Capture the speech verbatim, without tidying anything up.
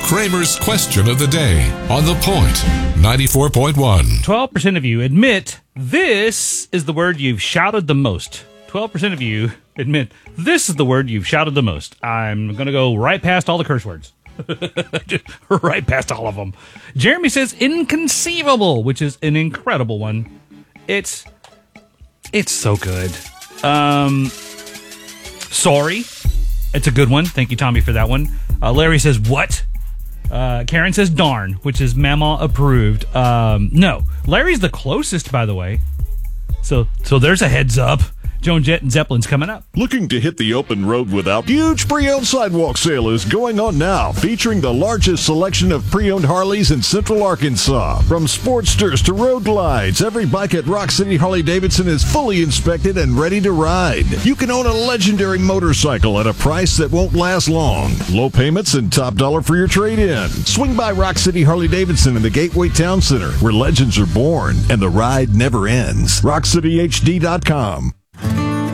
Kramer's question of the day on The Point ninety-four point one. twelve percent of you admit this is the word you've shouted the most. twelve percent of you admit this is the word you've shouted the most. I'm going to go right past all the curse words. Just right past all of them. Jeremy says inconceivable, which is an incredible one. It's it's so good. Um, sorry. It's a good one. Thank you, Tommy, for that one. Uh, Larry says what? Uh, Karen says darn, which is Mama approved. Um, no, Larry's the closest, by the way. So so there's a heads up. Joan Jett and Zeppelin's coming up. Looking to hit the open road without? Huge pre-owned sidewalk sale is going on now, featuring the largest selection of pre-owned Harleys in Central Arkansas. From Sportsters to Road Glides, every bike at Rock City Harley-Davidson is fully inspected and ready to ride. You can own a legendary motorcycle at a price that won't last long. Low payments and top dollar for your trade-in. Swing by Rock City Harley-Davidson in the Gateway Town Center, where legends are born and the ride never ends. rock city h d dot com.